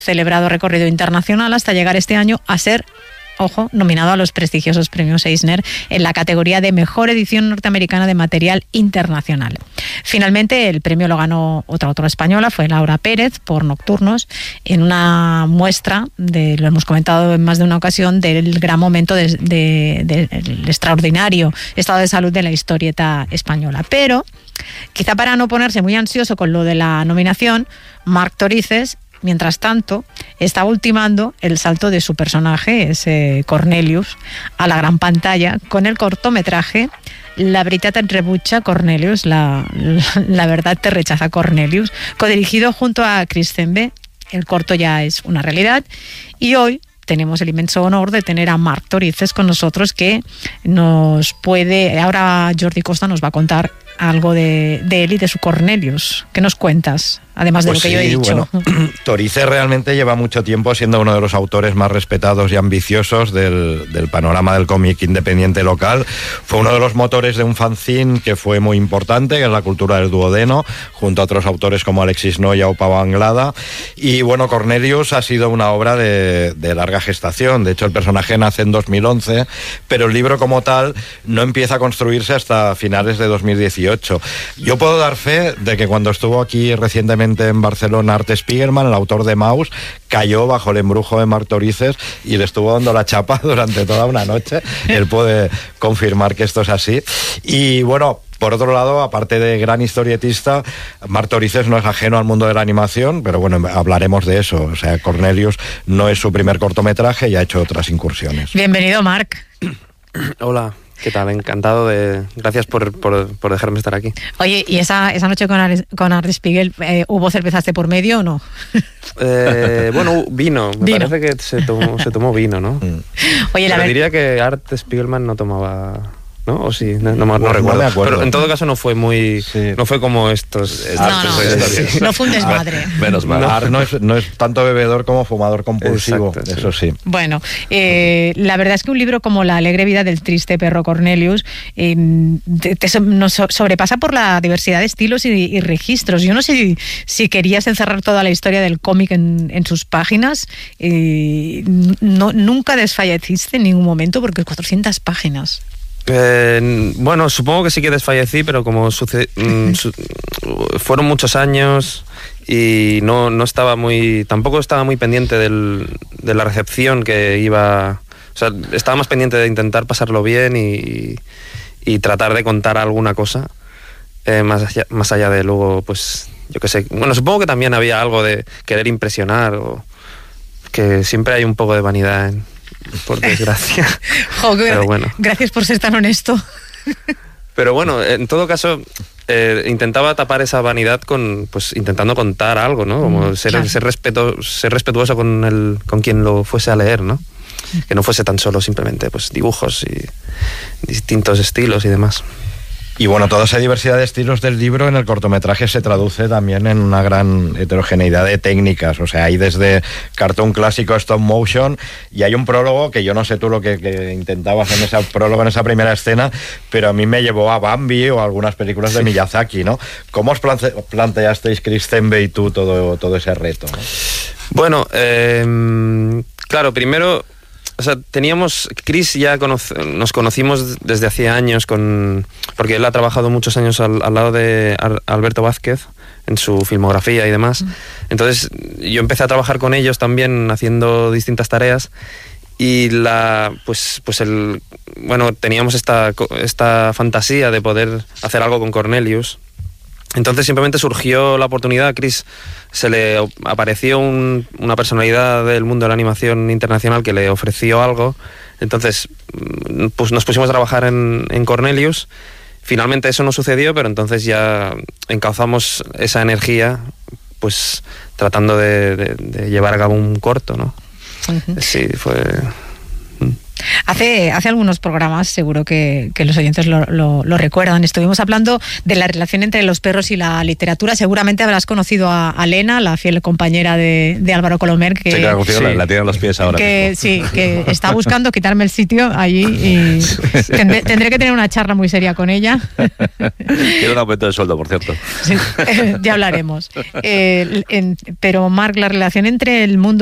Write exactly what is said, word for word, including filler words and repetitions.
celebrado recorrido internacional hasta llegar este año a ser, ojo, nominado a los prestigiosos premios Eisner en la categoría de Mejor Edición Norteamericana de Material Internacional. Finalmente, el premio lo ganó otra autora española, fue Laura Pérez, por Nocturnos, en una muestra, de, lo hemos comentado en más de una ocasión, del gran momento del de, de, de, extraordinario estado de salud de la historieta española. Pero, quizá para no ponerse muy ansioso con lo de la nominación, Marc Torices, mientras tanto, está ultimando el salto de su personaje, ese Cornelius, a la gran pantalla con el cortometraje La veritat et rebutja, Cornelius, la, la, la verdad te rechaza, Cornelius, codirigido junto a Chris Zembe. El corto ya es una realidad y hoy tenemos el inmenso honor de tener a Marc Torices con nosotros, que nos puede, ahora Jordi Costa nos va a contar algo de, de él y de su Cornelius. ¿Qué nos cuentas? Además de pues lo que sí, yo he dicho. Bueno, Torices realmente lleva mucho tiempo siendo uno de los autores más respetados y ambiciosos del, del panorama del cómic independiente local. Fue uno de los motores de un fanzine que fue muy importante, que es La Cultura del Duodeno, junto a otros autores como Alexis Noya o Pau Anglada. Y bueno, Cornelius ha sido una obra de, de larga gestación. De hecho, el personaje nace en dos mil once, pero el libro como tal no empieza a construirse hasta finales de dos mil dieciocho. Yo puedo dar fe de que cuando estuvo aquí recientemente en Barcelona Art Spiegelman, el autor de Maus, cayó bajo el embrujo de Marc Torices y le estuvo dando la chapa durante toda una noche. Él puede confirmar que esto es así. Y bueno, por otro lado, aparte de gran historietista, Marc Torices no es ajeno al mundo de la animación, pero bueno, hablaremos de eso. O sea, Cornelius no es su primer cortometraje y ha hecho otras incursiones. Bienvenido, Marc. Hola. ¿Qué tal? Encantado de... Gracias por, por, por dejarme estar aquí. Oye, ¿y esa, esa noche con, Ar, con Art Spiegel eh, hubo cervezas de por medio o no? Eh, bueno, vino. Me vino. parece que se tomó, se tomó vino, ¿no? Oye, la Pero ver... diría que Art Spiegelman no tomaba... ¿No? O sí, no, no, no, no recuerdo. No Pero en todo caso no fue muy... Sí. No fue como estos... No, no, sí. no fue un desmadre. Menos mal. No, no, es, no es tanto bebedor como fumador compulsivo. Exacto, eso sí. Bueno, eh, la verdad es que un libro como La alegre vida del triste perro Cornelius eh, te, te, nos sobrepasa por la diversidad de estilos y, y registros. Yo no sé si, si querías encerrar toda la historia del cómic en, en sus páginas. Eh, no, nunca desfalleciste en ningún momento porque cuatrocientas páginas. Eh, bueno, supongo que sí que desfallecí, pero como sucede, mm, su, fueron muchos años y no, no estaba muy, tampoco estaba muy pendiente del, de la recepción que iba, o sea, estaba más pendiente de intentar pasarlo bien y, y tratar de contar alguna cosa, eh, más allá, más allá de luego, pues, yo qué sé, bueno, supongo que también había algo de querer impresionar, o que siempre hay un poco de vanidad en... por desgracia. Jo, pero bueno. Gracias por ser tan honesto. Pero bueno, en todo caso, eh, intentaba tapar esa vanidad con, pues, intentando contar algo, ¿no? Como mm, ser, claro. ser, respeto, ser respetuoso con el, con quien lo fuese a leer, ¿no? Que no fuese tan solo simplemente, pues, dibujos y distintos estilos y demás. Y bueno, toda esa diversidad de estilos del libro en el cortometraje se traduce también en una gran heterogeneidad de técnicas. O sea, hay desde cartoon clásico a stop motion, y hay un prólogo que yo no sé tú lo que, que intentabas en ese prólogo, en esa primera escena, pero a mí me llevó a Bambi o a algunas películas de sí. Miyazaki, ¿no? ¿Cómo os plante planteasteis, Chris Zembe y tú, todo, todo ese reto, ¿no? Bueno, eh, claro, primero... O sea, teníamos... Chris ya conoce, nos conocimos desde hace años, con porque él ha trabajado muchos años al, al lado de Alberto Vázquez en su filmografía y demás. Entonces yo empecé a trabajar con ellos también haciendo distintas tareas y la pues pues el bueno, teníamos esta, esta fantasía de poder hacer algo con Cornelius. Entonces simplemente surgió la oportunidad. A Chris se le apareció un, una personalidad del mundo de la animación internacional que le ofreció algo. Entonces pues nos pusimos a trabajar en, en Cornelius. Finalmente eso no sucedió, pero entonces ya encauzamos esa energía pues tratando de, de, de llevar a cabo un corto, ¿no? Uh-huh. Sí, fue... Hace, hace algunos programas, seguro que, que los oyentes lo, lo, lo recuerdan, estuvimos hablando de la relación entre los perros y la literatura. Seguramente habrás conocido a, a Lena, la fiel compañera de, de Álvaro Colomer, que, sí, claro, sí, la, la tiene en los pies ahora. Que, sí, que está buscando quitarme el sitio allí y tendré, tendré que tener una charla muy seria con ella. Quiero un aumento de sueldo, por cierto. Sí, ya hablaremos. Eh, en, pero, Marc, la relación entre el mundo